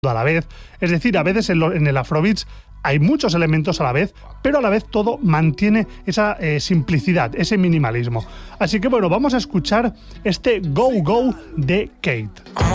a la vez. Es decir, a veces en el Afrobeats hay muchos elementos a la vez, pero a la vez todo mantiene esa simplicidad, ese minimalismo. Así que bueno, vamos a escuchar este Go Go de Kate.